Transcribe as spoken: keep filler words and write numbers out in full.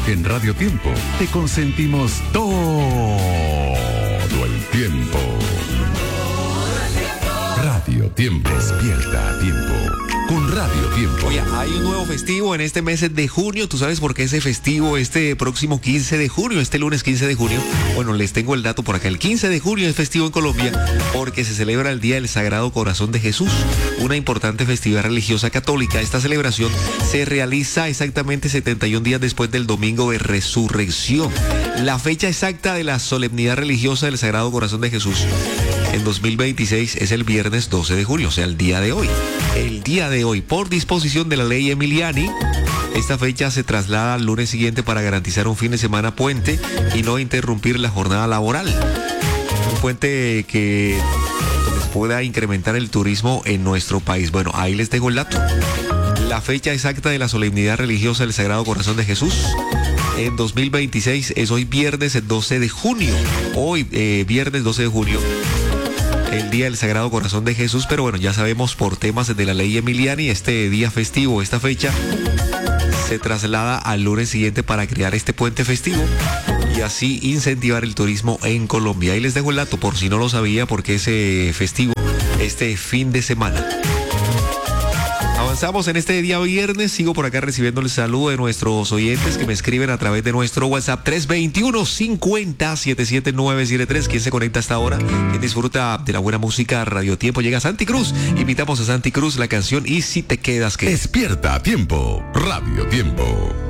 En Radio Tiempo te consentimos todo el tiempo. Radio Tiempo. Despierta a tiempo. Con Radio Tiempo. Oye, hay un nuevo festivo en este mes de junio. ¿Tú sabes por qué ese festivo este próximo quince de junio, este lunes quince de junio? Bueno, les tengo el dato por acá. El quince de junio es festivo en Colombia porque se celebra el Día del Sagrado Corazón de Jesús, una importante festividad religiosa católica. Esta celebración se realiza exactamente setenta y un días después del Domingo de Resurrección. La fecha exacta de la solemnidad religiosa del Sagrado Corazón de Jesús en dos mil veintiséis es el viernes doce de junio, o sea, el día de hoy. El día de hoy, por disposición de la ley Emiliani, esta fecha se traslada al lunes siguiente para garantizar un fin de semana puente y no interrumpir la jornada laboral. Un puente que les pueda incrementar el turismo en nuestro país. Bueno, ahí les dejo el dato. La fecha exacta de la solemnidad religiosa del Sagrado Corazón de Jesús en dos mil veintiséis es hoy viernes doce de junio. Hoy, eh, viernes doce de junio. El Día del Sagrado Corazón de Jesús, pero bueno, ya sabemos por temas de la ley Emiliani, este día festivo, esta fecha, se traslada al lunes siguiente para crear este puente festivo y así incentivar el turismo en Colombia. Ahí les dejo el dato por si no lo sabía, porque ese festivo, este fin de semana. Avanzamos en este día viernes. Sigo por acá recibiendo el saludo de nuestros oyentes que me escriben a través de nuestro WhatsApp tres dos uno, cincuenta, setenta y siete, novecientos setenta y tres. ¿Quién se conecta hasta ahora? ¿Quién disfruta de la buena música? Radio Tiempo. Llega Santi Cruz. Invitamos a Santi Cruz la canción Y si te quedas, ¿qué? Despierta a tiempo. Radio Tiempo.